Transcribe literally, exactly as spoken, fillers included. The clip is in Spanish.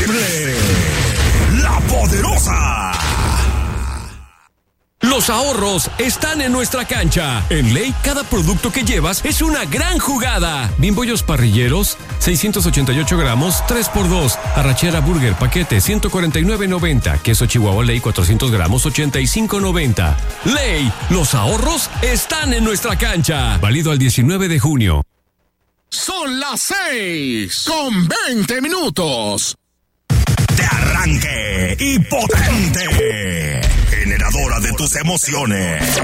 increíble, la poderosa. Los ahorros están en nuestra cancha. En Ley, cada producto que llevas es una gran jugada. Bimbollos parrilleros, seiscientos ochenta y ocho gramos, tres por dos. Arrachera Burger, paquete, ciento cuarenta y nueve noventa. Queso Chihuahua Ley, cuatrocientos gramos, ochenta y cinco noventa. Ley, los ahorros están en nuestra cancha. Válido al diecinueve de junio. Son las seis con veinte minutos. De arranque y potente. Generadora de tus emociones.